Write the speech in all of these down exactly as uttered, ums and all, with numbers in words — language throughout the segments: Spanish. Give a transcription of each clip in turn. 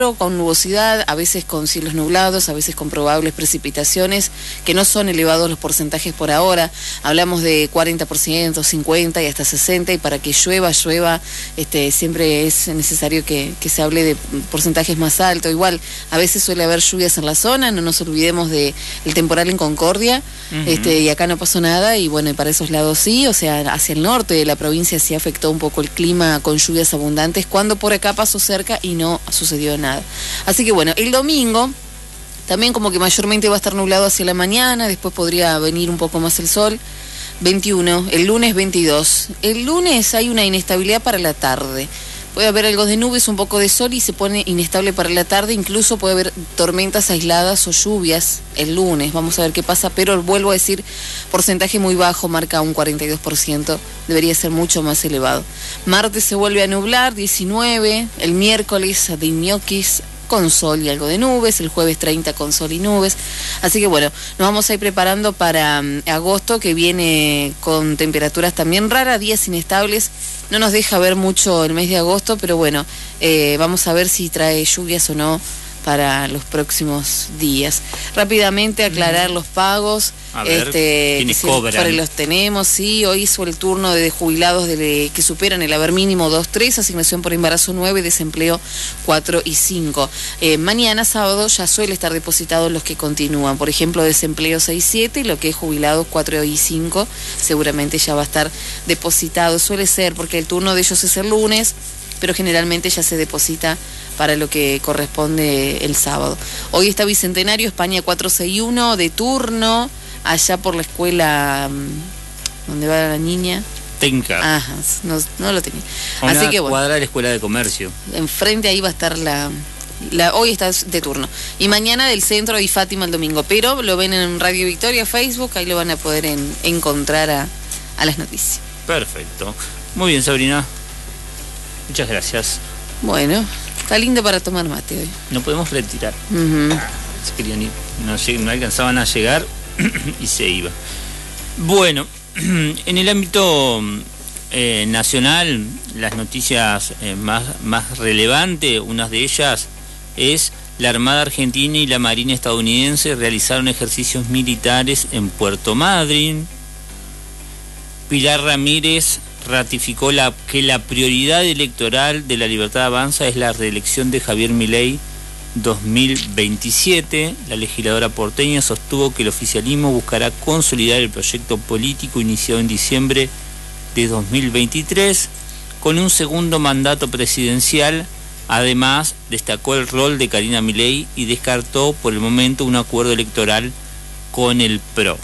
con nubosidad, a veces con cielos nublados, a veces con probables precipitaciones, que no son elevados los porcentajes por ahora. Hablamos de cuarenta por ciento, cincuenta por ciento y hasta sesenta por ciento, y para que llueva, llueva, este, siempre es necesario que, que se hable de porcentajes más altos. Igual, a veces suele haber lluvias en la zona, no nos olvidemos del temporal en Concordia, uh-huh. este, y acá no pasó nada, y bueno, y para esos lados sí, o sea, hacia el norte de la provincia sí afectó un poco el clima con lluvias abundantes, cuando por acá pasó cerca y no sucedió nada. Así que bueno, el domingo también como que mayormente va a estar nublado hacia la mañana, después podría venir un poco más el sol. veintiuno, el lunes veintidós. El lunes hay una inestabilidad para la tarde. Puede haber algo de nubes, un poco de sol y se pone inestable para la tarde. Incluso puede haber tormentas aisladas o lluvias el lunes. Vamos a ver qué pasa, pero vuelvo a decir, porcentaje muy bajo, marca un cuarenta y dos por ciento. Debería ser mucho más elevado. Martes se vuelve a nublar, diecinueve. El miércoles de ñoquis con sol y algo de nubes. El jueves treinta con sol y nubes. Así que bueno, nos vamos a ir preparando para um, agosto, que viene con temperaturas también raras, días inestables. No nos deja ver mucho el mes de agosto, pero bueno, eh, vamos a ver si trae lluvias o no para los próximos días. Rápidamente aclarar mm. los pagos. A ver, este, ¿quiénes si cobran? Los tenemos, sí. Hoy hizo el turno de jubilados de, que superan el haber mínimo dos tres, asignación por embarazo nueve, desempleo cuatro y cinco. Eh, mañana, sábado, ya suele estar depositados los que continúan. Por ejemplo, desempleo seis siete, y lo que es jubilados cuatro y cinco, seguramente ya va a estar depositado. Suele ser, porque el turno de ellos es el lunes, pero generalmente ya se deposita para lo que corresponde el sábado. Hoy está Bicentenario, España cuatro seis uno, de turno, allá por la escuela donde va la niña. Tenca. Ajá, no, no lo tenía. Una Así que bueno, cuadra de la Escuela de Comercio. Enfrente ahí va a estar la... La, hoy está de turno. Y mañana del centro y Fátima el domingo. Pero lo ven en Radio Victoria, Facebook, ahí lo van a poder en, encontrar a, a las noticias. Perfecto. Muy bien, Sabrina. Muchas gracias. Bueno, está lindo para tomar mate hoy. No podemos retirar. Uh-huh. Ah, se querían ir. No, no alcanzaban a llegar y se iba. Bueno, en el ámbito eh, nacional, las noticias eh, más, más relevantes, una de ellas es la Armada Argentina y la Marina estadounidense realizaron ejercicios militares en Puerto Madryn. Pilar Ramírez ratificó la, que la prioridad electoral de La Libertad Avanza es la reelección de Javier Milei dos mil veintisiete. La legisladora porteña sostuvo que el oficialismo buscará consolidar el proyecto político iniciado en diciembre de dos mil veintitrés con un segundo mandato presidencial. Además, destacó el rol de Karina Milei y descartó por el momento un acuerdo electoral con el P R O.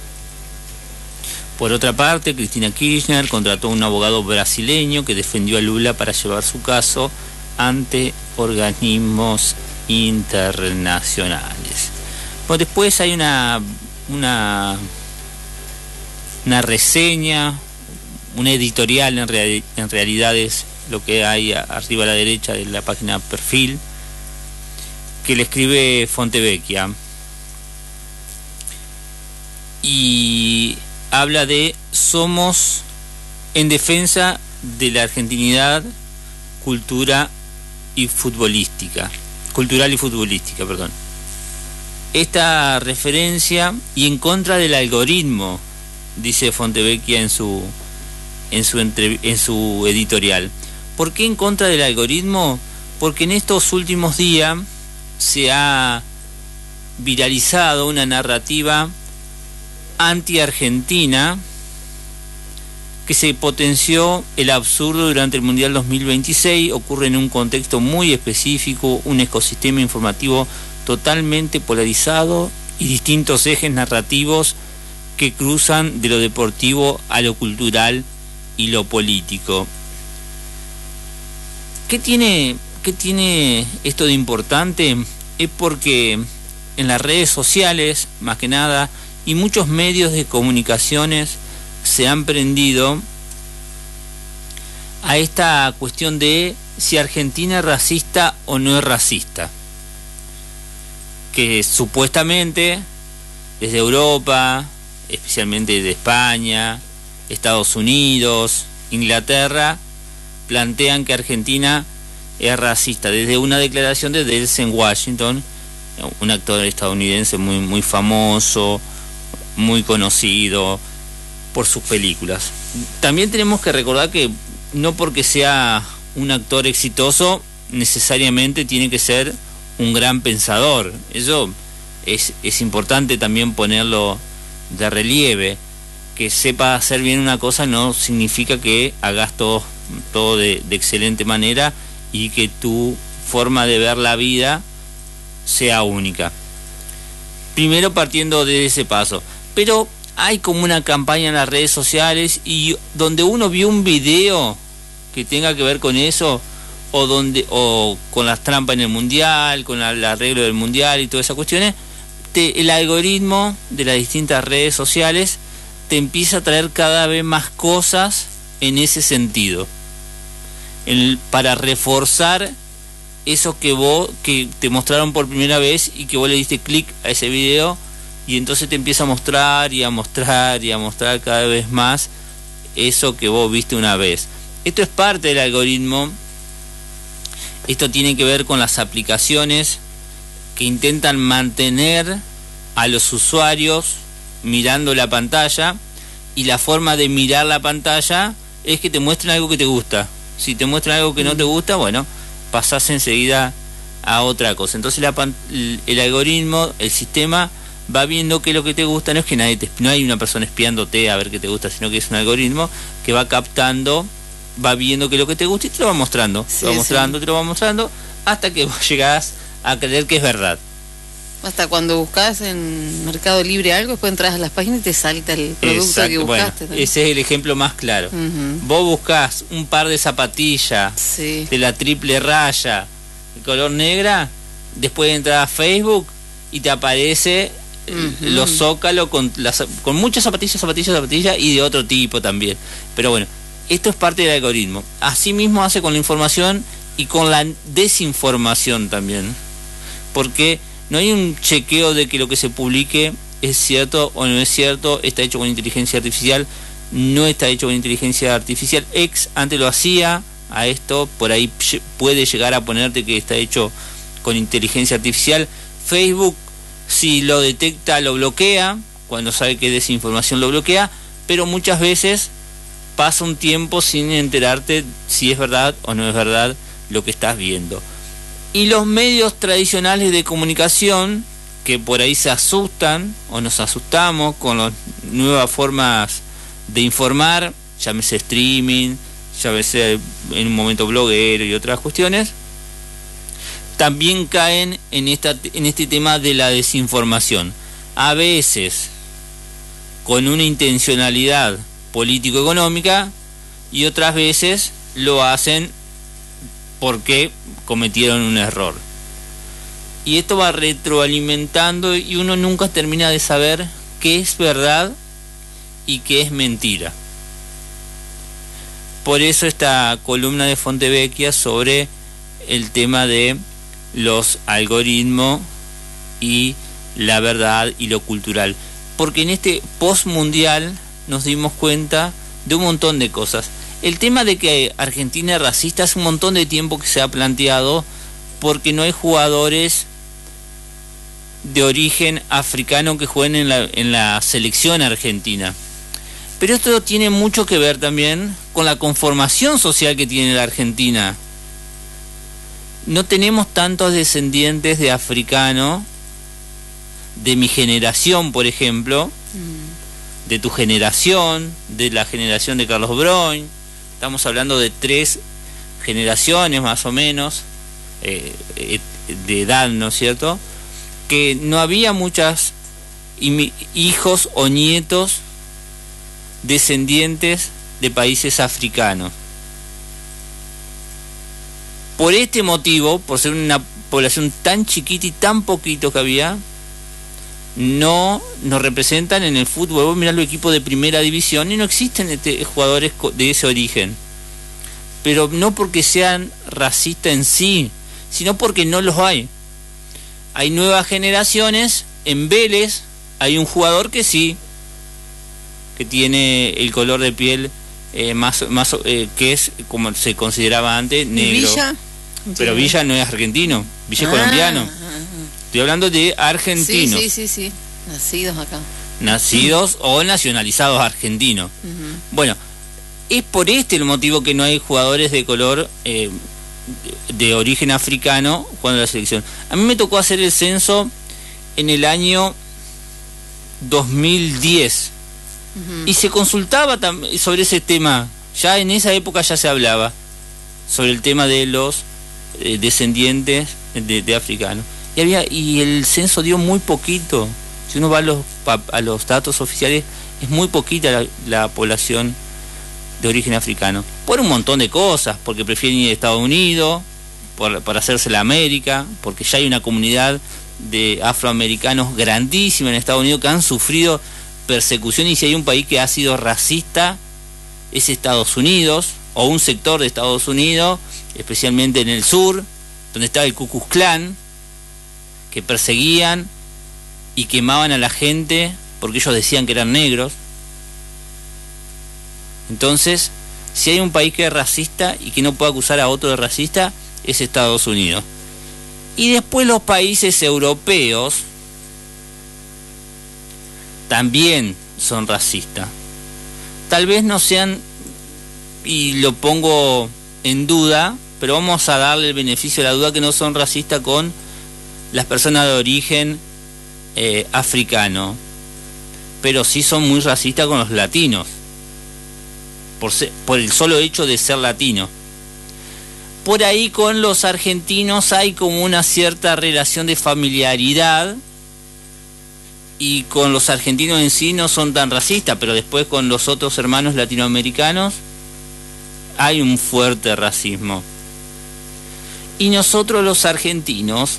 Por otra parte, Cristina Kirchner contrató a un abogado brasileño que defendió a Lula para llevar su caso ante organismos internacionales. Bueno, después hay una, una, una reseña, una editorial, en, real, en realidad es lo que hay arriba a la derecha de la página Perfil, que le escribe Fontevecchia. Y habla de somos en defensa de la argentinidad, cultura y futbolística, cultural y futbolística, perdón. Esta referencia y en contra del algoritmo, dice Fontevecchia en su en su entre, en su editorial. ¿Por qué en contra del algoritmo? Porque en estos últimos días se ha viralizado una narrativa anti-argentina que se potenció el absurdo durante el Mundial dos mil veintiséis. Ocurre en un contexto muy específico, un ecosistema informativo totalmente polarizado y distintos ejes narrativos que cruzan de lo deportivo a lo cultural y lo político. ¿Qué tiene, qué tiene esto de importante? Es porque en las redes sociales, más que nada, y muchos medios de comunicaciones se han prendido a esta cuestión de si Argentina es racista o no es racista, que supuestamente desde Europa, especialmente de España, Estados Unidos, Inglaterra, plantean que Argentina es racista, desde una declaración de Denzel Washington, un actor estadounidense muy, muy famoso, muy conocido por sus películas. También tenemos que recordar que no porque sea un actor exitoso necesariamente tiene que ser un gran pensador. Eso es, es importante también ponerlo de relieve. Que sepa hacer bien una cosa no significa que hagas todo, todo de, de excelente manera y que tu forma de ver la vida sea única. Primero partiendo de ese paso. Pero hay como una campaña en las redes sociales y donde uno vio un video que tenga que ver con eso, o donde o con las trampas en el mundial, con el arreglo del mundial y todas esas cuestiones, te, el algoritmo de las distintas redes sociales te empieza a traer cada vez más cosas en ese sentido, el, para reforzar eso que vos que te mostraron por primera vez y que vos le diste clic a ese video, y entonces te empieza a mostrar y a mostrar y a mostrar cada vez más eso que vos viste una vez. Esto es parte del algoritmo. Esto tiene que ver con las aplicaciones que intentan mantener a los usuarios mirando la pantalla, y la forma de mirar la pantalla es que te muestren algo que te gusta. Si te muestran algo que no te gusta, bueno, pasás enseguida a otra cosa. Entonces la, el algoritmo, el sistema va viendo que lo que te gusta no es que nadie te, no hay una persona espiándote a ver qué te gusta, sino que es un algoritmo que va captando, va viendo que lo que te gusta y te lo va mostrando, sí, te lo va mostrando, sí. te lo va mostrando hasta que vos llegás a creer que es verdad. Hasta cuando buscas en Mercado Libre algo, después entras a las páginas y te salta el producto. Exacto, que buscaste. Bueno, ese es el ejemplo más claro. Uh-huh. Vos buscás un par de zapatillas sí. de la triple raya de color negra, después entras a Facebook y te aparece uh-huh. los Zócalo con, las, con muchas zapatillas, zapatillas, zapatillas y de otro tipo también. Pero bueno, esto es parte del algoritmo. Así mismo hace con la información y con la desinformación también. Porque no hay un chequeo de que lo que se publique es cierto o no es cierto, está hecho con inteligencia artificial, no está hecho con inteligencia artificial. X antes lo hacía a esto, por ahí puede llegar a ponerte que está hecho con inteligencia artificial. Facebook, si lo detecta, lo bloquea, cuando sabe que desinformación lo bloquea, pero muchas veces pasa un tiempo sin enterarte si es verdad o no es verdad lo que estás viendo. Y los medios tradicionales de comunicación, que por ahí se asustan o nos asustamos con las nuevas formas de informar, llámese streaming, llámese en un momento bloguero y otras cuestiones, también caen en, esta, en este tema de la desinformación. A veces con una intencionalidad político-económica y otras veces lo hacen porque cometieron un error. Y esto va retroalimentando y uno nunca termina de saber qué es verdad y qué es mentira. Por eso esta columna de Fontevecchia sobre el tema de los algoritmos y la verdad y lo cultural. Porque en este post-mundial nos dimos cuenta de un montón de cosas. El tema de que Argentina es racista hace un montón de tiempo que se ha planteado, porque no hay jugadores de origen africano que jueguen en la, en la selección argentina. Pero esto tiene mucho que ver también con la conformación social que tiene la Argentina. No tenemos tantos descendientes de africano, de mi generación, por ejemplo, mm. de tu generación, de la generación de Carlos Brown. Estamos hablando de tres generaciones más o menos eh, de edad, ¿no es cierto? Que no había muchas hijos o nietos descendientes de países africanos. Por este motivo, por ser una población tan chiquita y tan poquito que había, no nos representan en el fútbol. Vos mirás los equipos de primera división y no existen este, jugadores de ese origen. Pero no porque sean racistas en sí, sino porque no los hay. Hay nuevas generaciones. En Vélez hay un jugador que sí, que tiene el color de piel eh, más, más eh, que es como se consideraba antes, negro. ¿Villa? Entiendo. Pero Villa no es argentino, Villa es ah, colombiano. Ah, Estoy hablando de argentinos. Sí, sí, sí, sí. Nacidos acá. Nacidos uh-huh. o nacionalizados argentinos. Uh-huh. Bueno, es por este el motivo que no hay jugadores de color eh, de, de origen africano jugando en la selección. A mí me tocó hacer el censo en el año dos mil diez uh-huh. y se consultaba tam- sobre ese tema. Ya en esa época ya se hablaba sobre el tema de los eh, descendientes de, de africanos. Y había y el censo dio muy poquito. Si uno va a los, a los datos oficiales, es muy poquita la, la población de origen africano. Por un montón de cosas, porque prefieren ir a Estados Unidos, por, para hacerse la América, porque ya hay una comunidad de afroamericanos grandísima en Estados Unidos que han sufrido persecución, y si hay un país que ha sido racista es Estados Unidos, o un sector de Estados Unidos, especialmente en el sur, donde estaba el Ku Klux Klan, que perseguían y quemaban a la gente porque ellos decían que eran negros. Entonces, si hay un país que es racista y que no puede acusar a otro de racista, es Estados Unidos. Y después los países europeos también son racistas. Tal vez no sean, y lo pongo en duda, pero vamos a darle el beneficio de la duda, que no son racistas con las personas de origen eh, africano, pero sí son muy racistas con los latinos, por, ser, por el solo hecho de ser latino. Por ahí con los argentinos hay como una cierta relación de familiaridad, y con los argentinos en sí no son tan racistas, pero después con los otros hermanos latinoamericanos hay un fuerte racismo. Y nosotros los argentinos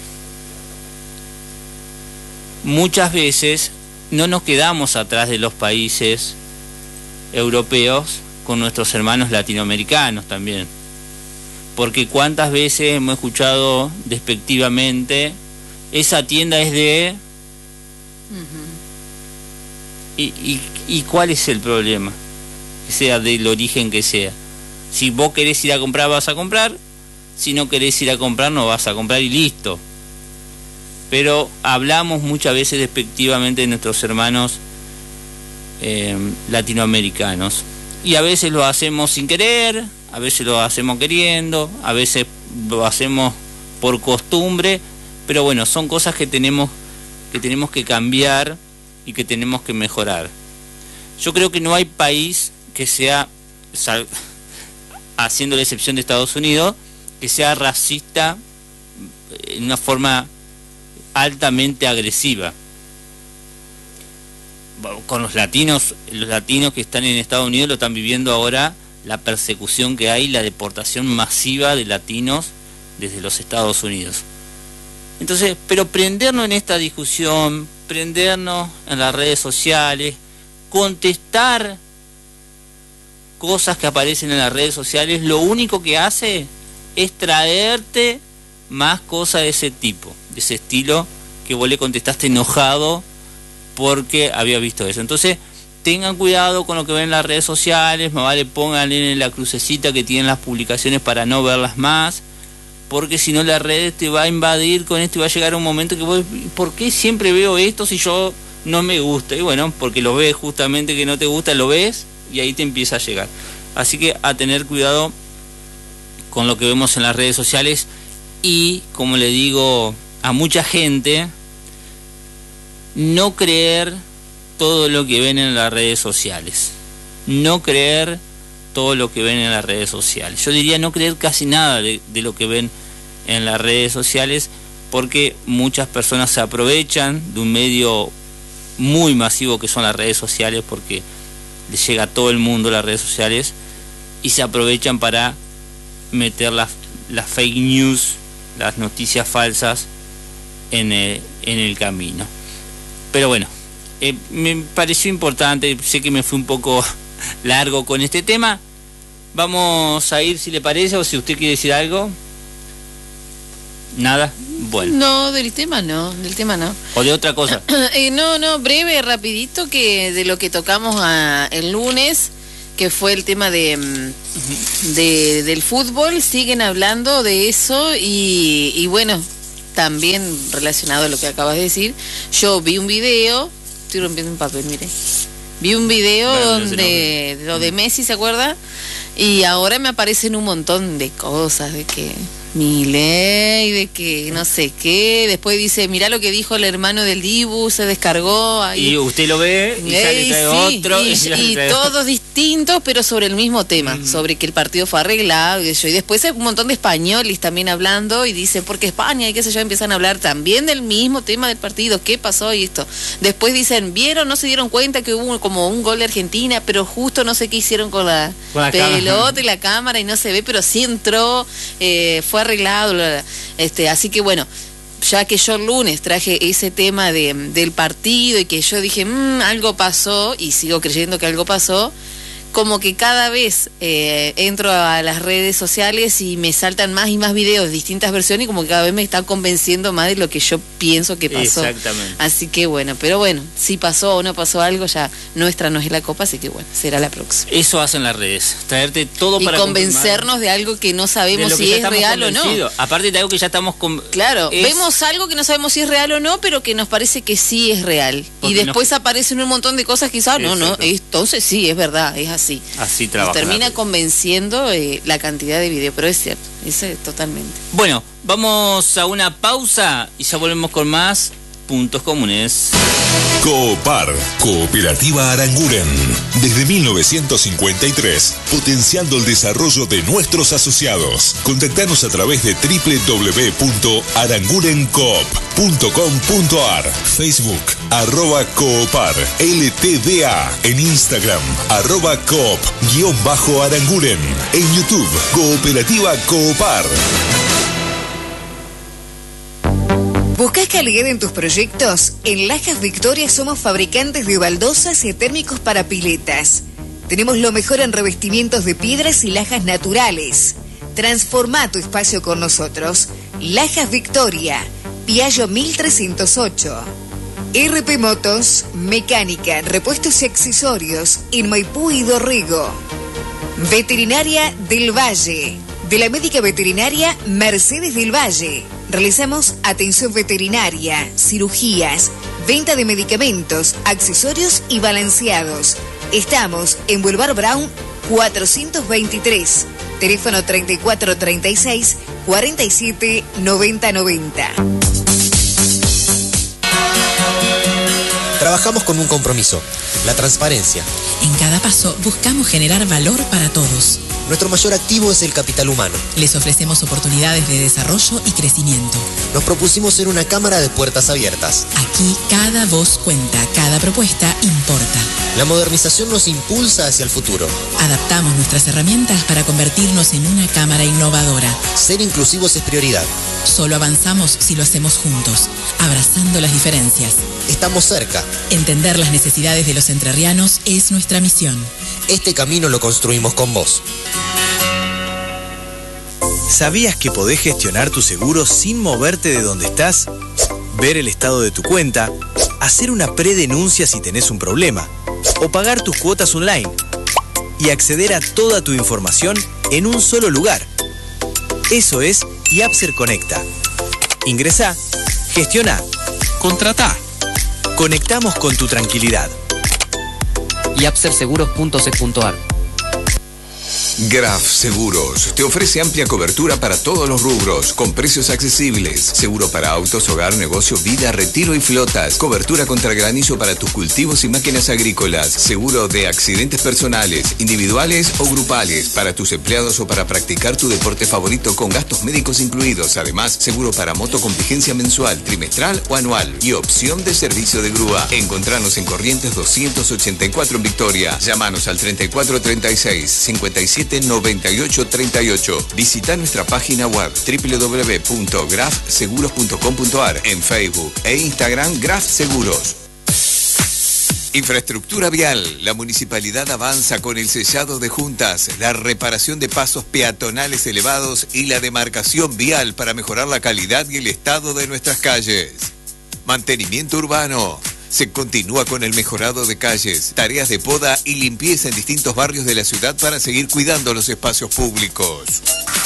muchas veces no nos quedamos atrás de los países europeos con nuestros hermanos latinoamericanos también. Porque cuántas veces hemos escuchado despectivamente, esa tienda es de... Uh-huh. ¿Y, y, ¿Y cuál es el problema? Que sea del origen que sea. Si vos querés ir a comprar, vas a comprar. Si no querés ir a comprar, no vas a comprar y listo. Pero hablamos muchas veces despectivamente de nuestros hermanos eh, latinoamericanos. Y a veces lo hacemos sin querer, a veces lo hacemos queriendo, a veces lo hacemos por costumbre. Pero bueno, son cosas que tenemos, que tenemos que cambiar y que tenemos que mejorar. Yo creo que no hay país que sea, haciendo la excepción de Estados Unidos, que sea racista en una forma altamente agresiva. Con los latinos, los latinos que están en Estados Unidos lo están viviendo ahora, la persecución que hay, la deportación masiva de latinos desde los Estados Unidos. Entonces, pero prendernos en esta discusión, prendernos en las redes sociales, contestar cosas que aparecen en las redes sociales, lo único que hace es traerte más cosas de ese tipo, de ese estilo, que vos le contestaste enojado porque había visto eso. Entonces, tengan cuidado con lo que ven en las redes sociales, más vale pónganle en la crucecita que tienen las publicaciones para no verlas más, porque si no la red te va a invadir con esto y va a llegar un momento que vos, ¿por qué siempre veo esto si yo no me gusta? Y bueno, porque lo ves justamente que no te gusta, lo ves y ahí te empieza a llegar. Así que a tener cuidado con lo que vemos en las redes sociales. Y, como le digo a mucha gente, no creer todo lo que ven en las redes sociales. No creer todo lo que ven en las redes sociales. Yo diría no creer casi nada de, de lo que ven en las redes sociales, porque muchas personas se aprovechan de un medio muy masivo que son las redes sociales, porque les llega a todo el mundo las redes sociales, y se aprovechan para meter las, las fake news, las noticias falsas en el, en el camino. Pero bueno, eh, me pareció importante, sé que me fui un poco largo con este tema. Vamos a ir, si le parece, o si usted quiere decir algo. Nada, bueno. No, del tema no, del tema no. O de otra cosa. eh, no, no, breve, rapidito, que de lo que tocamos a, el lunes, que fue el tema de, de del fútbol. Siguen hablando de eso y, y bueno, también relacionado a lo que acabas de decir, yo vi un video, estoy rompiendo un papel, mire, vi un video bueno, donde no. lo de Messi, ¿se acuerda? Y ahora me aparecen un montón de cosas, de que Milei, de que no sé qué, después dice, mirá lo que dijo el hermano del Dibu, se descargó ahí. Y usted lo ve y ya le trae sí, otro. Y, y, y todos distintos, pero sobre el mismo tema, mm. sobre que el partido fue arreglado y eso. Y después hay un montón de españoles también hablando y dicen, porque España y qué sé yo, empiezan a hablar también del mismo tema del partido, qué pasó y esto. Después dicen, ¿vieron? No se dieron cuenta que hubo como un gol de Argentina, pero justo no sé qué hicieron con la, con la pelota cámara. y la cámara y no se ve, pero sí entró, eh, fue arreglado, este, así que bueno, ya que yo el lunes traje ese tema de, del partido y que yo dije, mmm, algo pasó, y sigo creyendo que algo pasó, como que cada vez eh, entro a las redes sociales y me saltan más y más videos de distintas versiones y como que cada vez me están convenciendo más de lo que yo pienso que pasó. Exactamente. Así que bueno, pero bueno, si pasó o no pasó algo, ya nuestra no es la copa, así que bueno, será la próxima. Eso hacen las redes, traerte todo y para convencernos de algo que no sabemos si es real o no. Aparte de algo que ya estamos con... Claro, es... vemos algo que no sabemos si es real o no, pero que nos parece que sí es real. Porque y después nos... aparecen un montón de cosas quizás, no, no, entonces sí, es verdad, es así. Así trabaja. Termina convenciendo eh, la cantidad de videos, pero es cierto, eso es totalmente. Bueno, vamos a una pausa y ya volvemos con más puntos comunes. Coopar, Cooperativa Aranguren. Desde mil novecientos cincuenta y tres, potenciando el desarrollo de nuestros asociados. Contactanos a través de doble u doble u doble u punto aranguren coop punto com punto ar, Facebook, arroba Coopar, L T D A, en Instagram, arroba Coop, guión bajo Aranguren, en YouTube, Cooperativa Coopar. ¿Buscas calidad en tus proyectos? En Lajas Victoria somos fabricantes de baldosas y térmicos para piletas. Tenemos lo mejor en revestimientos de piedras y lajas naturales. Transforma tu espacio con nosotros. Lajas Victoria, Piaggio mil trescientos ocho. R P Motos, mecánica, repuestos y accesorios en Maipú y Dorrego. Veterinaria del Valle. De la médica veterinaria Mercedes del Valle. Realizamos atención veterinaria, cirugías, venta de medicamentos, accesorios y balanceados. Estamos en Boulevard Brown cuatrocientos veintitrés. Teléfono treinta y cuatro treinta y seis, cuarenta y siete, noventa noventa. Trabajamos con un compromiso, la transparencia. En cada paso buscamos generar valor para todos. Nuestro mayor activo es el capital humano. Les ofrecemos oportunidades de desarrollo y crecimiento. Nos propusimos ser una cámara de puertas abiertas. Aquí cada voz cuenta, cada propuesta importa. La modernización nos impulsa hacia el futuro. Adaptamos nuestras herramientas para convertirnos en una cámara innovadora. Ser inclusivos es prioridad. Solo avanzamos si lo hacemos juntos, abrazando las diferencias. Estamos cerca. Entender las necesidades de los entrerrianos es nuestra misión. Este camino lo construimos con vos. ¿Sabías que podés gestionar tu seguro sin moverte de donde estás? Ver el estado de tu cuenta, hacer una predenuncia si tenés un problema, o pagar tus cuotas online, y acceder a toda tu información en un solo lugar. Eso es Yapser Conecta. Ingresá, gestiona, contratá. Conectamos con tu tranquilidad. yapser seguros punto c punto ar. Graf Seguros te ofrece amplia cobertura para todos los rubros, con precios accesibles. Seguro para autos, hogar, negocio, vida, retiro y flotas. Cobertura contra granizo para tus cultivos y máquinas agrícolas. Seguro de accidentes personales, individuales o grupales, para tus empleados o para practicar tu deporte favorito con gastos médicos incluidos. Además, seguro para moto con vigencia mensual, trimestral o anual. Y opción de servicio de grúa. Encontranos en Corrientes doscientos ochenta y cuatro en Victoria. Llámanos al treinta y cuatro treinta y seis, cincuenta y siete noventa y ocho treinta y ocho. Visita nuestra página web doble u doble u doble u punto graf seguros punto com punto ar, en Facebook e Instagram Graf Seguros. Infraestructura vial. La municipalidad avanza con el sellado de juntas, la reparación de pasos peatonales elevados y la demarcación vial para mejorar la calidad y el estado de nuestras calles. Mantenimiento urbano. Se continúa con el mejorado de calles, tareas de poda y limpieza en distintos barrios de la ciudad para seguir cuidando los espacios públicos.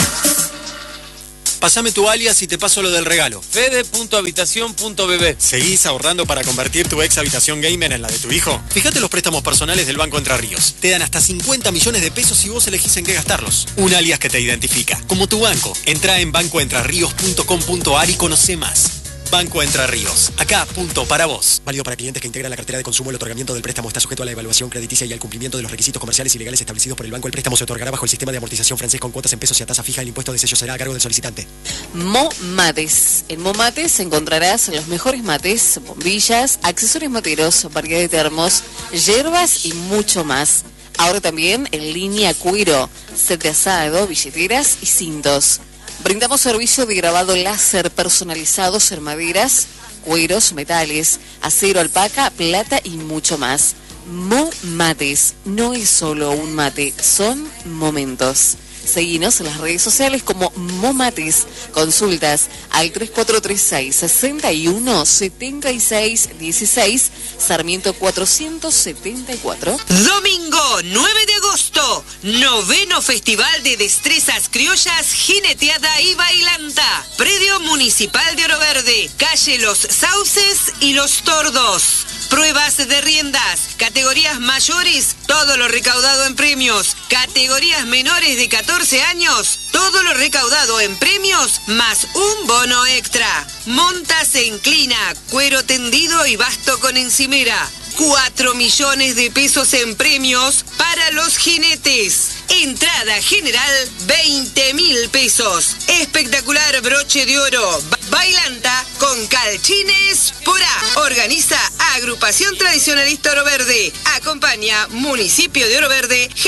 Pásame tu alias y te paso lo del regalo. Fede punto habitación punto b b. ¿Seguís ahorrando para convertir tu ex habitación gamer en la de tu hijo? Fíjate los préstamos personales del Banco Entre Ríos. Te dan hasta cincuenta millones de pesos si vos elegís en qué gastarlos. Un alias que te identifica, como tu banco. Entrá en banco entre ríos punto com punto a r y conoce más. Banco Entre Ríos. Acá, punto para vos. Válido para clientes que integran la cartera de consumo. El otorgamiento del préstamo está sujeto a la evaluación crediticia y al cumplimiento de los requisitos comerciales y legales establecidos por el banco. El préstamo se otorgará bajo el sistema de amortización francés con cuotas en pesos y a tasa fija. El impuesto de sello será a cargo del solicitante. Momates. En Momates encontrarás los mejores mates, bombillas, accesorios materos, variedad de termos, hierbas y mucho más. Ahora también en línea cuero, set de asado, billeteras y cintos. Brindamos servicio de grabado láser personalizados en maderas, cueros, metales, acero, alpaca, plata y mucho más. Momates no es solo un mate, son momentos. Seguinos en las redes sociales como Momates. Consultas al tres cuatro tres seis, seis uno, siete seis uno seis, Sarmiento cuatrocientos setenta y cuatro. Domingo nueve de agosto, noveno Festival de Destrezas Criollas, Jineteada y Bailanta. Predio Municipal de Oro Verde, calle Los Sauces y Los Tordos. Pruebas de riendas, categorías mayores, todo lo recaudado en premios. Categorías menores de catorce años, todo lo recaudado en premios, más un bono extra. Monta se inclina, cuero tendido y basto con encimera. cuatro millones de pesos en premios para los jinetes. Entrada general, veinte mil pesos. Espectacular broche de oro. Ba- Bailanta con calchines por A. Organiza Agrupación Tradicionalista Oro Verde. Acompaña Municipio de Oro Verde.